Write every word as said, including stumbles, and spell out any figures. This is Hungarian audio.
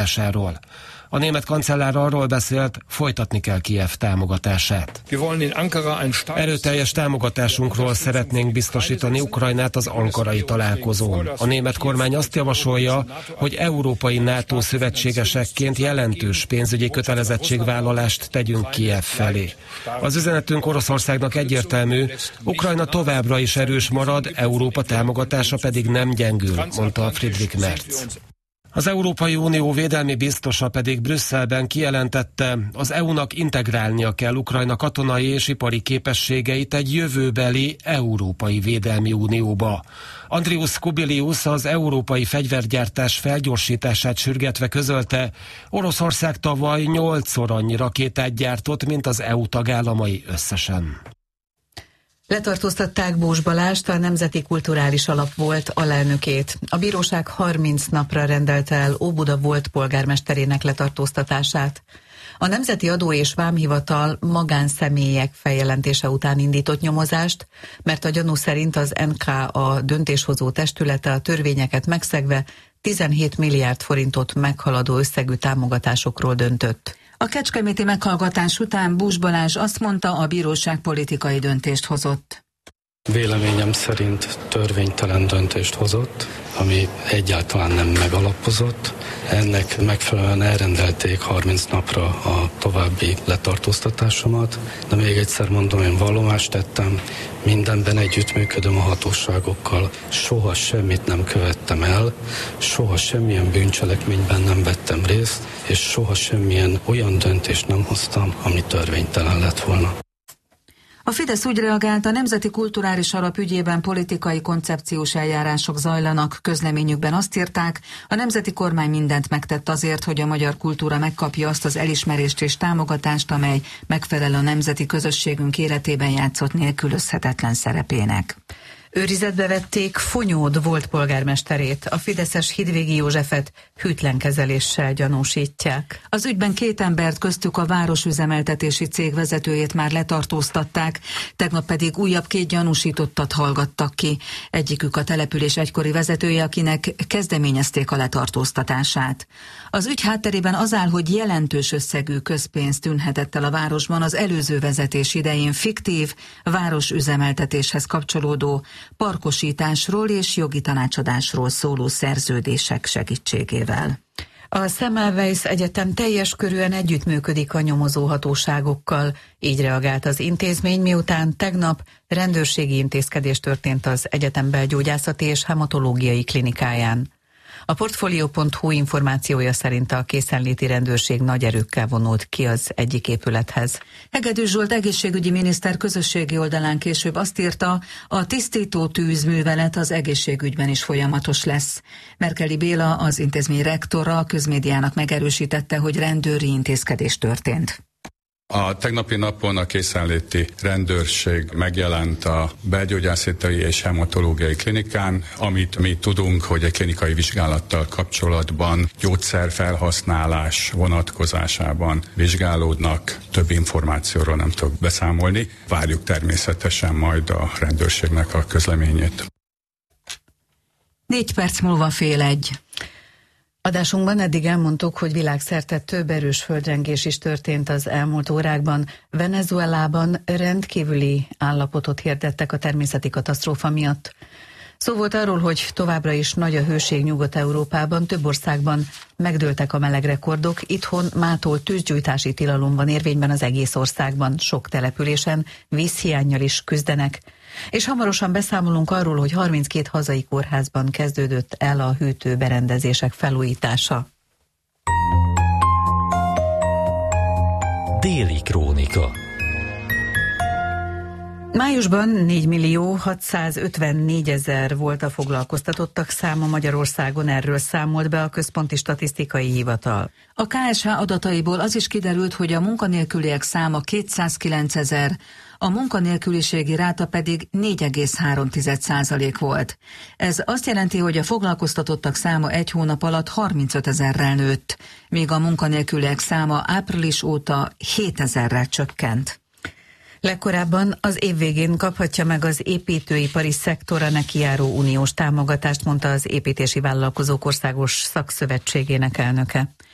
A német kancellár arról beszélt, folytatni kell Kijev támogatását. Erőteljes támogatásunkról szeretnénk biztosítani Ukrajnát az ankarai találkozón. A német kormány azt javasolja, hogy európai NATO szövetségesekként jelentős pénzügyi kötelezettségvállalást tegyünk Kijev felé. Az üzenetünk Oroszországnak egyértelmű, Ukrajna továbbra is erős marad, Európa támogatása pedig nem gyengül, mondta Friedrich Merz. Az Európai Unió védelmi biztosa pedig Brüsszelben kijelentette, az é u-nak integrálnia kell Ukrajna katonai és ipari képességeit egy jövőbeli Európai Védelmi Unióba. Andrius Kubilius az európai fegyvergyártás felgyorsítását sürgetve közölte, Oroszország tavaly nyolcszor annyi rakétát gyártott, mint az é u tagállamai összesen. Letartóztatták Bós Balást, a Nemzeti Kulturális Alap volt alelnökét. A bíróság harminc napra rendelte el Óbuda volt polgármesterének letartóztatását. A Nemzeti Adó és Vámhivatal magánszemélyek feljelentése után indított nyomozást, mert a gyanú szerint az en ká á döntéshozó testülete a törvényeket megszegve tizenhét milliárd forintot meghaladó összegű támogatásokról döntött. A kecskeméti meghallgatás után Bós Balázs azt mondta, a bíróság politikai döntést hozott. Véleményem szerint törvénytelen döntést hozott, ami egyáltalán nem megalapozott. Ennek megfelelően elrendelték harminc napra a további letartóztatásomat, de még egyszer mondom, én vallomást tettem, mindenben együttműködöm a hatóságokkal, soha semmit nem követtem el, soha semmilyen bűncselekményben nem vettem részt, és soha semmilyen olyan döntést nem hoztam, ami törvénytelen lett volna. A Fidesz úgy reagált, a Nemzeti Kulturális Alap ügyében politikai koncepciós eljárások zajlanak. Közleményükben azt írták, a nemzeti kormány mindent megtett azért, hogy a magyar kultúra megkapja azt az elismerést és támogatást, amely megfelel a nemzeti közösségünk életében játszott nélkülözhetetlen szerepének. Őrizetbe vették Fonyód volt polgármesterét, a fideszes Hidvégi Józsefet hűtlen kezeléssel gyanúsítják. Az ügyben két embert, köztük a városüzemeltetési cég vezetőjét már letartóztatták, tegnap pedig újabb két gyanúsítottat hallgattak ki. Egyikük a település egykori vezetője, akinek kezdeményezték a letartóztatását. Az ügy hátterében az áll, hogy jelentős összegű közpénz tűnhetett el a városban az előző vezetés idején fiktív, városüzemeltetéshez kapcsolódó parkosításról és jogi tanácsadásról szóló szerződések segítségével. A Semmelweis Egyetem teljes körűen együttműködik a nyomozó hatóságokkal. Így reagált az intézmény, miután tegnap rendőrségi intézkedés történt az egyetem belgyógyászati és hematológiai klinikáján. A Portfolio pont hu információja szerint a készenléti rendőrség nagy erőkkel vonult ki az egyik épülethez. Hegedűs Zsolt egészségügyi miniszter közösségi oldalán később azt írta, a tisztító tűzművelet az egészségügyben is folyamatos lesz. Merkeli Béla, az intézmény rektora, a közmédiának megerősítette, hogy rendőri intézkedés történt. A tegnapi napon a készenléti rendőrség megjelent a belgyógyászati és hematológiai klinikán, amit mi tudunk, hogy egy klinikai vizsgálattal kapcsolatban gyógyszerfelhasználás vonatkozásában vizsgálódnak. Több információról nem tudok beszámolni. Várjuk természetesen majd a rendőrségnek a közleményét. Négy perc múlva fél egy. Adásunkban eddig elmondtuk, hogy világszerte több erős földrengés is történt az elmúlt órákban. Venezuelában rendkívüli állapotot hirdettek a természeti katasztrófa miatt. Szó volt arról, hogy továbbra is nagy a hőség Nyugat-Európában, több országban megdőltek a melegrekordok, itthon mától tűzgyújtási tilalom van érvényben az egész országban, sok településen vízhiánnyal is küzdenek. És hamarosan beszámolunk arról, hogy harminckét hazai kórházban kezdődött el a hűtőberendezések felújítása. Déli krónika. Májusban négymillió hatszázötvennégyezer volt a foglalkoztatottak száma Magyarországon, erről számolt be a Központi Statisztikai Hivatal. A ká es há adataiból az is kiderült, hogy a munkanélküliek száma kétszázkilencezer, a munkanélküliségi ráta pedig négy egész három százalék volt. Ez azt jelenti, hogy a foglalkoztatottak száma egy hónap alatt harmincötezerrel nőtt, míg a munkanélküliek száma április óta hétezerrel csökkent. Legkorábban az év végén kaphatja meg az építőipari szektorra nekijáró uniós támogatást, mondta az Építési Vállalkozók Országos Szakszövetségének elnöke.